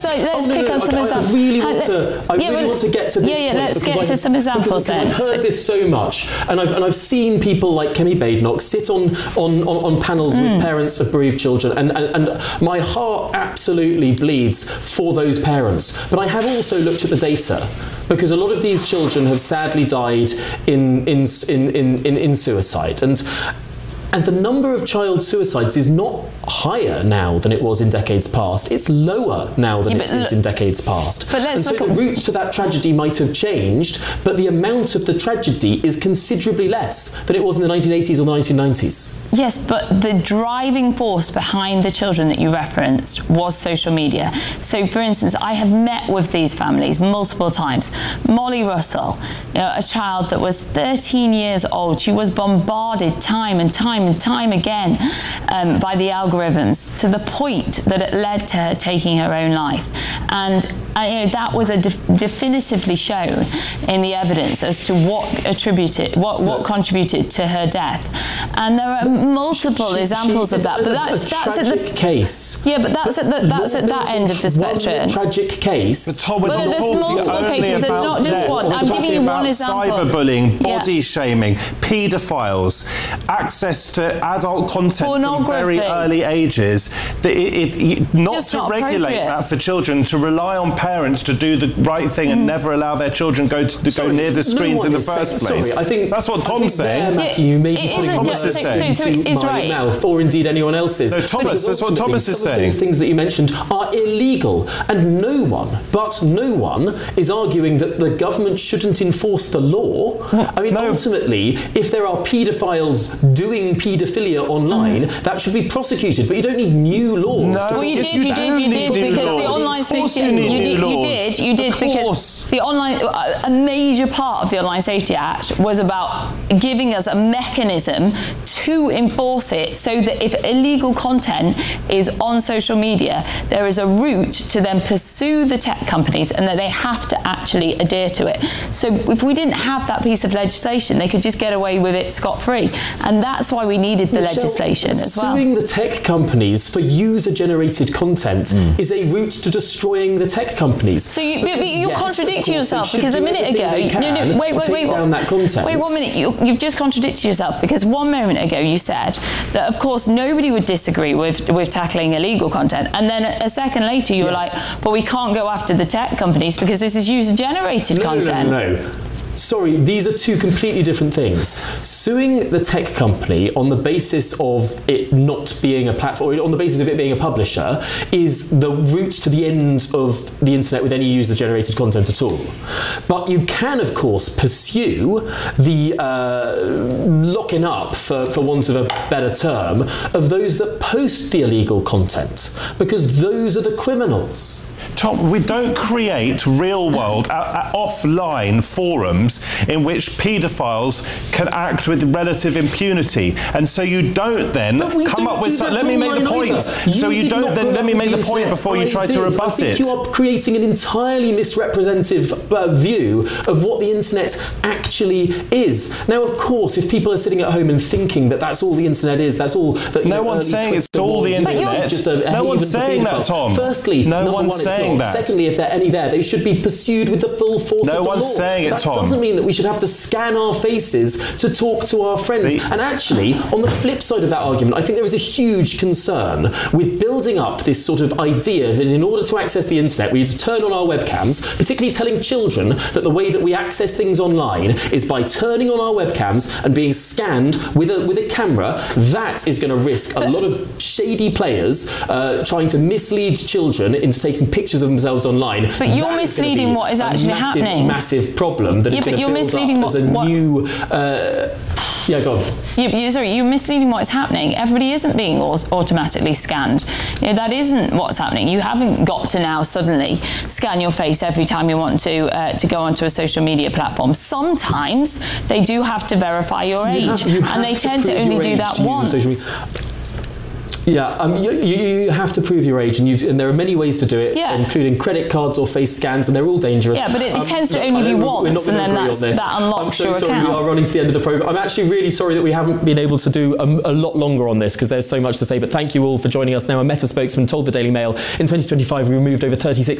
pick on some examples. I really want to get to this point. Let's get to some examples then. I've heard this so much, and I've seen people like Kemi Badenoch sit on panels with parents of bereaved children, and my heart absolutely bleeds for those parents. But I have also looked at the data, because a lot of these children have sadly died in suicide, and the number of child suicides is not higher now than it was in decades past. It's lower now than it is in decades past. But let's look at the routes to that tragedy might have changed, but the amount of the tragedy is considerably less than it was in the 1980s or the 1990s. Yes, but the driving force behind the children that you referenced was social media. So, for instance, I have met with these families multiple times. Molly Russell, a child that was 13 years old, she was bombarded time and time again by the algorithms, to the point that it led to her taking her own life. And that was definitively shown in the evidence as to what contributed to her death. And there are multiple examples of that. But that's at the case. Yeah, but that's at that end of the spectrum. One tragic case. But Tom, we're there's multiple cases. There's not just one. I'm giving you one example. Cyberbullying, body shaming, paedophiles, access to adult content from very early ages. Not to regulate that for children, to rely on parents to do the right thing and never allow their children go near the screens in the first place. I think that's what Tom's saying. Matthew, you may be putting Thomas is saying. It's right. Mouth, or indeed anyone else's. No, Thomas, that's what Thomas is saying. Those things that you mentioned are illegal, and no one is arguing that the government shouldn't enforce the law. I mean, ultimately, if there are paedophiles doing paedophilia online, that should be prosecuted, but you don't need new laws. No, well, you did because the online safety you did because the online a major part of the Online Safety Act was about giving us a mechanism to enforce it, so that if illegal content is on social media, there is a route to then pursue the tech companies, and that they have to actually adhere to it. So if we didn't have that piece of legislation, they could just get away with it scot-free, and that's why we needed the legislation as well. Suing the tech companies for user-generated content is a route to destroying the tech companies. So you're contradicting yourself, because a minute ago, wait down that content. Wait 1 minute, you've just contradicted yourself, because 1 moment ago you said that of course nobody would disagree with tackling illegal content, and then a second later you were like, but we can't go after the tech companies because this is user-generated content. No. Sorry, these are two completely different things. Suing the tech company on the basis of it not being a platform, or on the basis of it being a publisher, is the route to the end of the internet with any user-generated content at all. But you can, of course, pursue the locking up, for want of a better term, of those that post the illegal content, because those are the criminals. Tom, we don't create real-world, offline forums in which paedophiles can act with relative impunity, and so you don't then come up with. Let me make the point. So you don't then. Let me make the point before you try to rebut it. You are creating an entirely misrepresentative view of what the internet actually is. Now, of course, if people are sitting at home and thinking that that's all the internet is, that's all that. No one's saying it's all the internet. No one's saying that, Tom. Firstly, no one's saying that. Secondly, if there are any there, they should be pursued with the full force of the law. No one's saying it, Tom. That doesn't mean that we should have to scan our faces to talk to our friends. And actually, on the flip side of that argument, I think there is a huge concern with building up this sort of idea that in order to access the internet, we need to turn on our webcams, particularly telling children that the way that we access things online is by turning on our webcams and being scanned with a camera. That is going to risk a lot of shady players trying to mislead children into taking pictures of themselves online. But you're misleading what is actually happening. Massive problem that is going to build up as a new. Yeah, go on. You're misleading what is happening. Everybody isn't being automatically scanned. That isn't what's happening. You haven't got to now suddenly scan your face every time you want to go onto a social media platform. Sometimes they do have to verify your age, and they tend to only do that once. Yeah, you have to prove your age, and there are many ways to do it, including credit cards or face scans, and they're all dangerous. Yeah, but it tends to only be once, and then that unlocks your account. I'm so sorry, we are running to the end of the programme. I'm actually really sorry that we haven't been able to do a lot longer on this, because there's so much to say, but thank you all for joining us. Now, a Meta spokesman told the Daily Mail in 2025 we removed over 36